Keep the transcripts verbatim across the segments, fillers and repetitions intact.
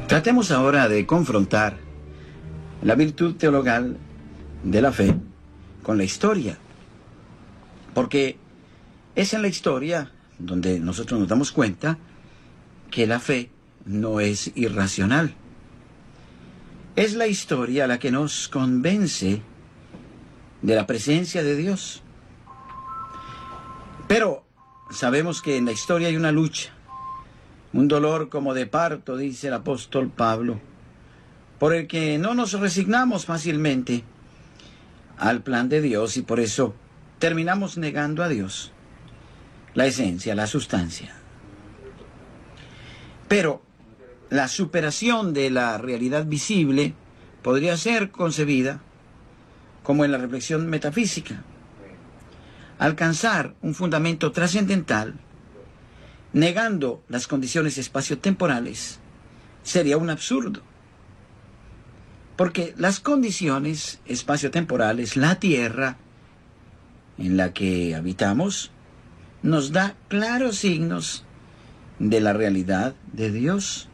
Tratemos ahora de confrontar la virtud teologal de la fe con la historia, porque es en la historia donde nosotros nos damos cuenta que la fe no es irracional. Es la historia la que nos convence de la presencia de Dios. Pero sabemos que en la historia hay una lucha, un dolor como de parto, dice el apóstol Pablo, por el que no nos resignamos fácilmente al plan de Dios y por eso terminamos negando a Dios, la esencia, la sustancia. Pero la superación de la realidad visible podría ser concebida como en la reflexión metafísica. Alcanzar un fundamento trascendental, negando las condiciones espaciotemporales, sería un absurdo. Porque las condiciones espaciotemporales, la tierra en la que habitamos, nos da claros signos de la realidad de Dios.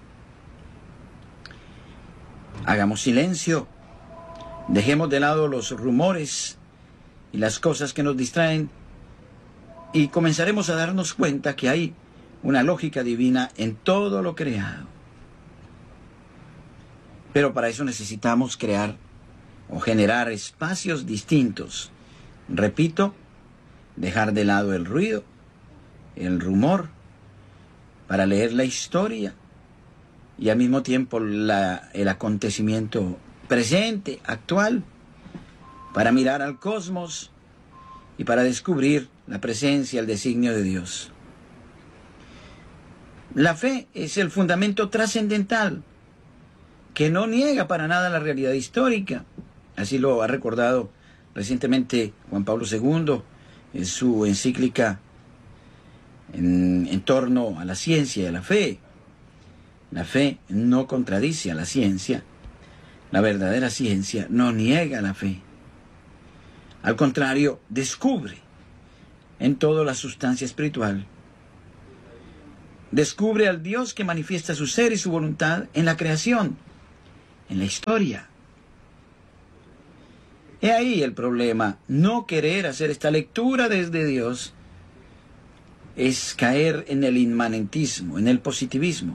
Hagamos silencio, dejemos de lado los rumores y las cosas que nos distraen y comenzaremos a darnos cuenta que hay una lógica divina en todo lo creado. Pero para eso necesitamos crear o generar espacios distintos. Repito, dejar de lado el ruido, el rumor, para leer la historia y al mismo tiempo la, el acontecimiento presente, actual, para mirar al cosmos y para descubrir la presencia, el designio de Dios. La fe es el fundamento trascendental que no niega para nada la realidad histórica. Así lo ha recordado recientemente Juan Pablo segundo en su encíclica en, en torno a la ciencia y a la fe. La fe no contradice a la ciencia. La verdadera ciencia no niega la fe. Al contrario, descubre en todo la sustancia espiritual. Descubre al Dios que manifiesta su ser y su voluntad en la creación, en la historia. He ahí el problema. No querer hacer esta lectura desde Dios es caer en el inmanentismo, en el positivismo,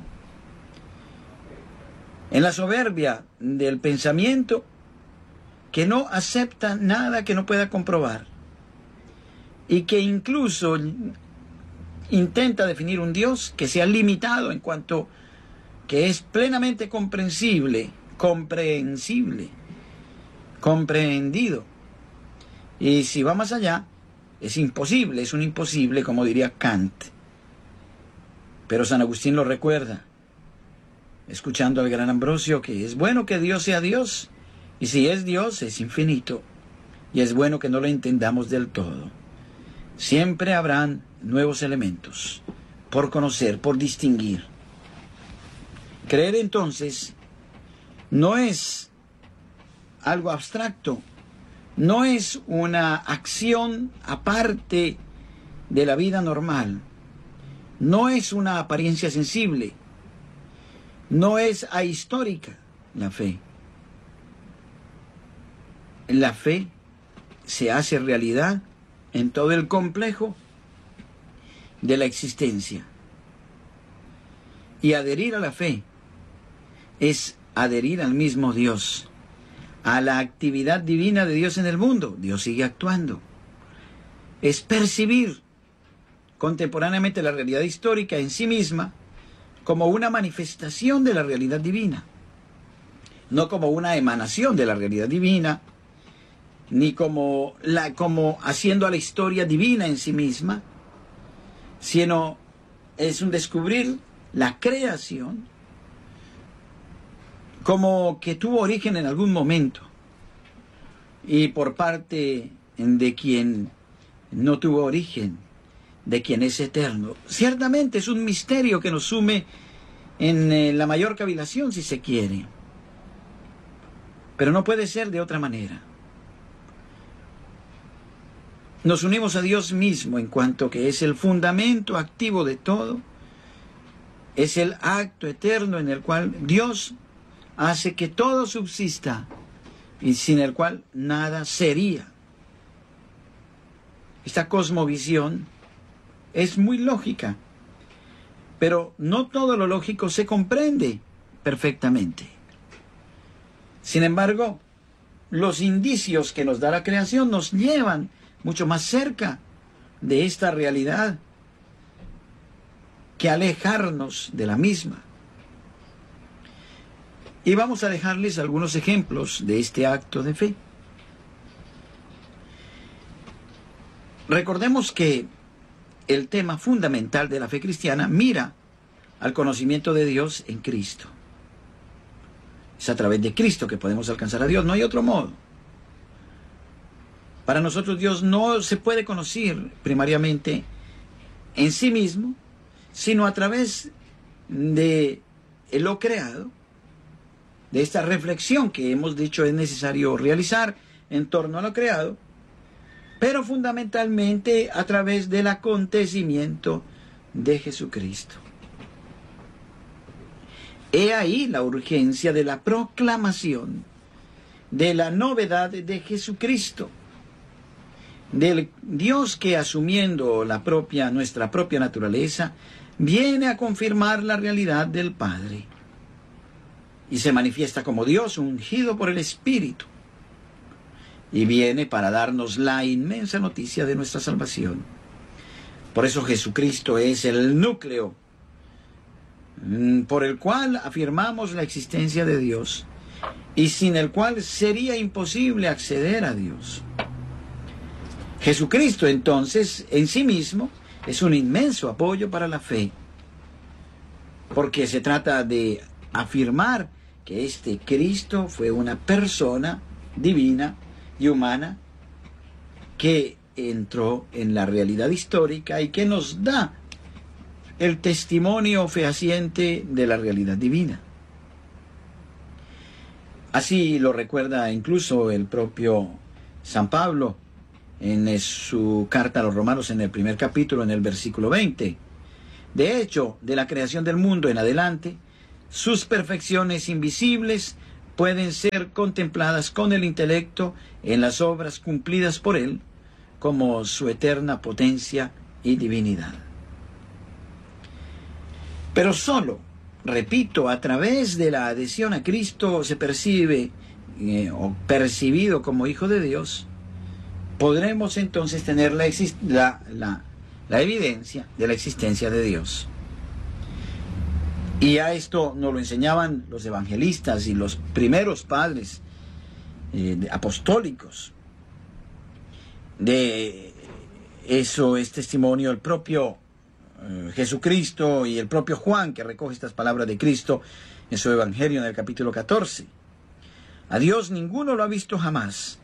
en la soberbia del pensamiento que no acepta nada que no pueda comprobar y que incluso intenta definir un Dios que sea limitado en cuanto que es plenamente comprensible, comprensible, comprendido. Y si va más allá, es imposible, es un imposible, como diría Kant. Pero San Agustín lo recuerda, escuchando al gran Ambrosio, que es bueno que Dios sea Dios, y si es Dios, es infinito, y es bueno que no lo entendamos del todo. Siempre habrán nuevos elementos por conocer, por distinguir. Creer entonces no es algo abstracto, no es una acción aparte de la vida normal, no es una apariencia sensible, no es ahistórica la fe. La fe se hace realidad en todo el complejo de la existencia. Y adherir a la fe es adherir al mismo Dios, a la actividad divina de Dios en el mundo. Dios sigue actuando. Es percibir contemporáneamente la realidad histórica en sí misma como una manifestación de la realidad divina, no como una emanación de la realidad divina, ni como, la, como haciendo a la historia divina en sí misma, sino es un descubrir la creación como que tuvo origen en algún momento y por parte de quien no tuvo origen, de quien es eterno. Ciertamente es un misterio que nos sume en eh, la mayor cavilación, si se quiere, pero no puede ser de otra manera. Nos unimos a Dios mismo en cuanto que es el fundamento activo de todo es el acto eterno en el cual Dios hace que todo subsista y sin el cual nada sería. Esta cosmovisión es muy lógica, pero no todo lo lógico se comprende perfectamente. Sin embargo, los indicios que nos da la creación nos llevan mucho más cerca de esta realidad que alejarnos de la misma. Y vamos a dejarles algunos ejemplos de este acto de fe. Recordemos que el tema fundamental de la fe cristiana mira al conocimiento de Dios en Cristo. Es a través de Cristo que podemos alcanzar a Dios, no hay otro modo. Para nosotros Dios no se puede conocer primariamente en sí mismo, sino a través de lo creado, de esta reflexión que hemos dicho es necesario realizar en torno a lo creado, pero fundamentalmente a través del acontecimiento de Jesucristo. He ahí la urgencia de la proclamación de la novedad de Jesucristo, del Dios que, asumiendo la propia, nuestra propia naturaleza, viene a confirmar la realidad del Padre y se manifiesta como Dios ungido por el Espíritu, y viene para darnos la inmensa noticia de nuestra salvación. Por eso Jesucristo es el núcleo por el cual afirmamos la existencia de Dios y sin el cual sería imposible acceder a Dios. Jesucristo, entonces, en sí mismo, es un inmenso apoyo para la fe, porque se trata de afirmar que este Cristo fue una persona divina y humana que entró en la realidad histórica y que nos da el testimonio fehaciente de la realidad divina. Así lo recuerda incluso el propio San Pablo en su carta a los Romanos, en el primer capítulo, en el versículo veinte. De hecho, de la creación del mundo en adelante, sus perfecciones invisibles pueden ser contempladas con el intelecto en las obras cumplidas por él, como su eterna potencia y divinidad. Pero solo, repito, a través de la adhesión a Cristo se percibe eh, o percibido como hijo de Dios, podremos entonces tener la, la, la, la evidencia de la existencia de Dios. Y a esto nos lo enseñaban los evangelistas y los primeros padres eh, apostólicos. De eso es testimonio el propio eh, Jesucristo y el propio Juan, que recoge estas palabras de Cristo en su Evangelio en el capítulo catorce. A Dios ninguno lo ha visto jamás.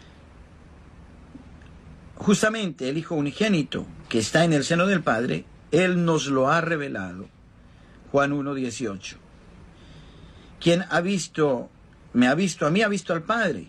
Justamente el Hijo unigénito, que está en el seno del Padre, Él nos lo ha revelado. Juan uno, dieciocho. Quien ha visto, me ha visto, a mí ha visto al Padre.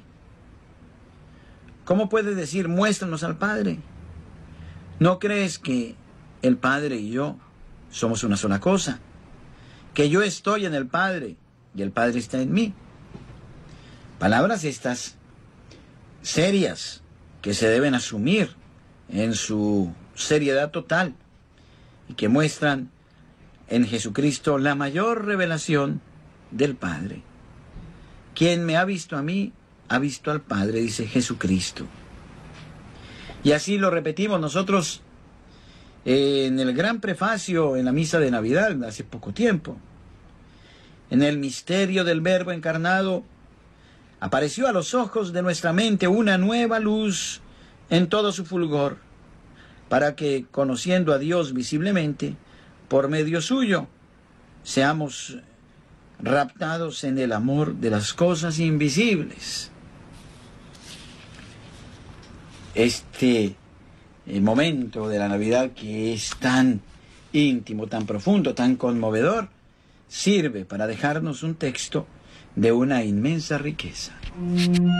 ¿Cómo puede decir, muéstranos al Padre? ¿No crees que el Padre y yo somos una sola cosa? Que yo estoy en el Padre y el Padre está en mí. Palabras estas serias que se deben asumir en su seriedad total y que muestran en Jesucristo la mayor revelación del Padre. Quien me ha visto a mí, ha visto al Padre, dice Jesucristo. Y así lo repetimos nosotros eh, en el gran prefacio en la misa de Navidad, hace poco tiempo. En el misterio del Verbo encarnado, apareció a los ojos de nuestra mente una nueva luz en todo su fulgor, para que, conociendo a Dios visiblemente, por medio suyo, seamos raptados en el amor de las cosas invisibles. Este eh, momento de la Navidad, que es tan íntimo, tan profundo, tan conmovedor, sirve para dejarnos un texto de una inmensa riqueza.